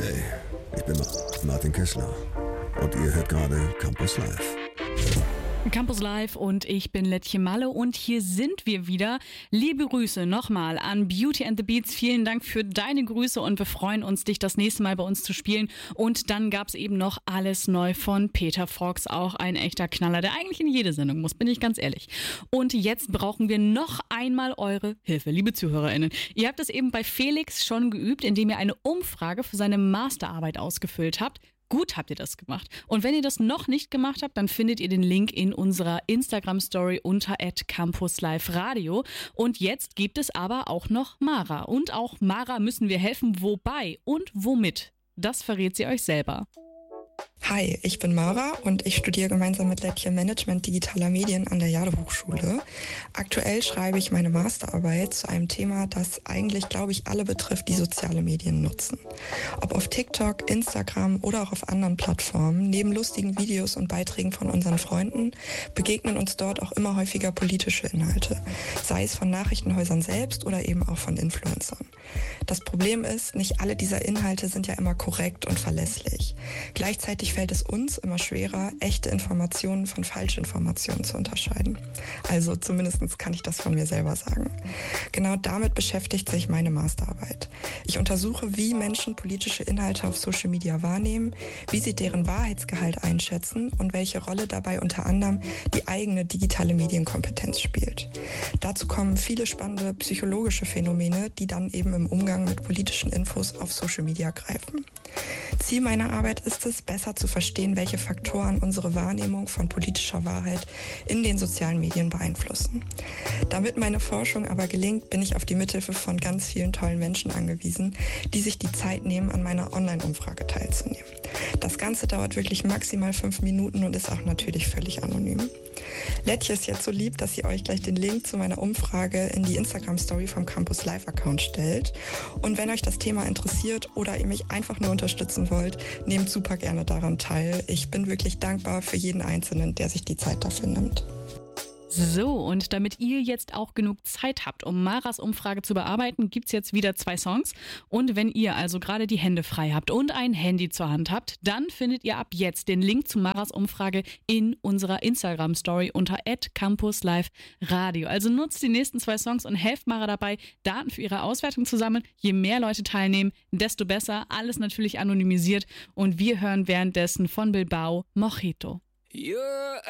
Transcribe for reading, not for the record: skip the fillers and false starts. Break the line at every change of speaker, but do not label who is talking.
Hey, ich bin Martin Kessler und ihr hört gerade Campus Live.
Campus Live und ich bin Lettchen Malle und hier sind wir wieder. Liebe Grüße nochmal an Beauty and the Beats. Vielen Dank für deine Grüße und wir freuen uns, dich das nächste Mal bei uns zu spielen. Und dann gab es eben noch Alles neu von Peter Fox, auch ein echter Knaller, der eigentlich in jede Sendung muss, bin ich ganz ehrlich. Und jetzt brauchen wir noch einmal eure Hilfe, liebe ZuhörerInnen. Ihr habt es eben bei Felix schon geübt, indem ihr eine Umfrage für seine Masterarbeit ausgefüllt habt. Gut habt ihr das gemacht. Und wenn ihr das noch nicht gemacht habt, dann findet ihr den Link in unserer Instagram-Story unter @campusliveradio. Und jetzt gibt es aber auch noch Mara. Und auch Mara müssen wir helfen. Wobei und womit? Das verrät sie euch selber.
Hi, ich bin Mara und ich studiere gemeinsam mit Lettchen Management digitaler Medien an der Jade-Hochschule. Aktuell schreibe ich meine Masterarbeit zu einem Thema, das eigentlich, glaube ich, alle betrifft, die soziale Medien nutzen. Ob auf TikTok, Instagram oder auch auf anderen Plattformen, neben lustigen Videos und Beiträgen von unseren Freunden, begegnen uns dort auch immer häufiger politische Inhalte, sei es von Nachrichtenhäusern selbst oder eben auch von Influencern. Das Problem ist, nicht alle dieser Inhalte sind ja immer korrekt und verlässlich. Gleichzeitig fällt es uns immer schwerer, echte Informationen von Falschinformationen zu unterscheiden. Also zumindest kann ich das von mir selber sagen. Genau damit beschäftigt sich meine Masterarbeit. Ich untersuche, wie Menschen politische Inhalte auf Social Media wahrnehmen, wie sie deren Wahrheitsgehalt einschätzen und welche Rolle dabei unter anderem die eigene digitale Medienkompetenz spielt. Dazu kommen viele spannende psychologische Phänomene, die dann eben im Umgang mit politischen Infos auf Social Media greifen. Ziel meiner Arbeit ist es, besser zu verstehen, welche Faktoren unsere Wahrnehmung von politischer Wahrheit in den sozialen Medien beeinflussen. Damit meine Forschung aber gelingt, bin ich auf die Mithilfe von ganz vielen tollen Menschen angewiesen, die sich die Zeit nehmen, an meiner Online-Umfrage teilzunehmen. Das Ganze dauert wirklich maximal 5 Minuten und ist auch natürlich völlig anonym. Lettje ist jetzt so lieb, dass sie euch gleich den Link zu meiner Umfrage in die Instagram-Story vom Campus Live-Account stellt. Und wenn euch das Thema interessiert oder ihr mich einfach nur unterstützen wollt, nehmt super gerne daran teil. Ich bin wirklich dankbar für jeden Einzelnen, der sich die Zeit dafür nimmt.
So, und damit ihr jetzt auch genug Zeit habt, um Maras Umfrage zu bearbeiten, gibt's jetzt wieder 2 Songs. Und wenn ihr also gerade die Hände frei habt und ein Handy zur Hand habt, dann findet ihr ab jetzt den Link zu Maras Umfrage in unserer Instagram-Story unter @campusliveradio. Also nutzt die nächsten 2 Songs und helft Mara dabei, Daten für ihre Auswertung zu sammeln. Je mehr Leute teilnehmen, desto besser. Alles natürlich anonymisiert. Und wir hören währenddessen von Bilbao Mojito.